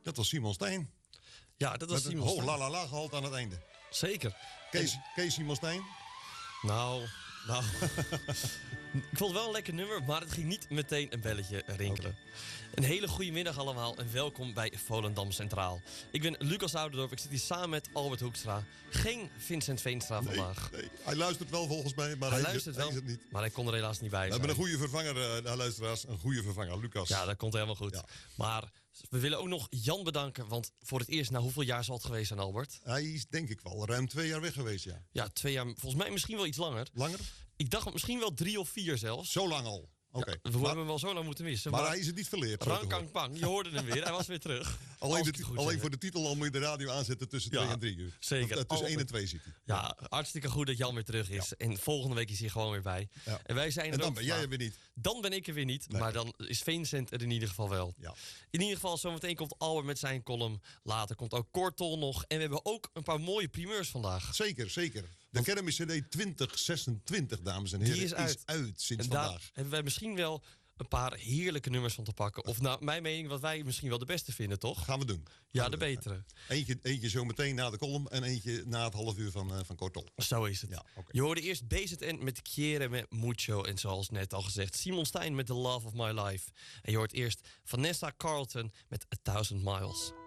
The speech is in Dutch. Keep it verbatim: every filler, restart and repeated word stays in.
Dat was Simon Stein. Ja, dat was Met Simon een Stein. ho la la la gehaald aan het einde. Zeker. Kees, En- Kees Simon Stein? Nou, nou. Ik vond het wel een lekker nummer, maar het ging niet meteen een belletje rinkelen. Okay. Een hele goede middag allemaal en welkom bij Volendam Centraal. Ik ben Lucas Ouderdorp, ik zit hier samen met Albert Hoekstra. Geen Vincent Veenstra Nee, vandaag. nee. Hij luistert wel volgens mij, maar Hij hij, luistert hij wel, is het niet. maar hij kon er helaas niet bij We zijn. hebben een goede vervanger, uh, luisteraars. Een goede vervanger, Lucas. Ja, dat komt helemaal goed. Ja. Maar we willen ook nog Jan bedanken, want voor het eerst, na hoeveel jaar zal het geweest zijn, Albert? Hij is denk ik wel ruim twee jaar weg geweest, ja. Ja, twee jaar, volgens mij misschien wel iets langer. Langer? Ik dacht misschien wel drie of vier zelfs. Zo lang al. Oké. Ja, we Maar- hebben hem wel zo lang moeten missen. Maar, hij is het niet verleerd. zo te Rang Kang horen. Pang, je hoorde hem weer. Hij was weer terug. Alleen, Als de, ik het goed alleen zeg. voor de titel al moet je de radio aanzetten tussen Ja, twee en drie uur. zeker. Of, uh, tussen Altijd. één en twee zit hij. Ja, hartstikke goed dat Jan weer terug is. En volgende week is hij gewoon weer bij. Ja. En wij zijn er En dan ook ben jij er vandaag. weer niet. Dan ben ik er weer niet, Nee. maar dan is Vincent er in ieder geval wel. Ja. In ieder geval, zometeen komt Albert met zijn column. Later komt ook Kortol nog. En we hebben ook een paar mooie primeurs vandaag. Zeker, zeker. De Kermis C D twintig zesentwintig, dames en heren, Die is uit. sinds En daar vandaag. hebben wij misschien wel een paar heerlijke nummers van te pakken. Of naar mijn mening, wat wij misschien wel de beste vinden, toch? Gaan we doen. Gaan Ja, we de doen. betere. Eentje, eentje zo meteen na de column en eentje na het half uur van, uh, van Kortol. Zo is het. Ja, oké. Je hoorde eerst B Z N met Quiere met Mucho. En zoals net al gezegd, Simon Stein met The Love of My Life. En je hoort eerst Vanessa Carlton met A Thousand Miles.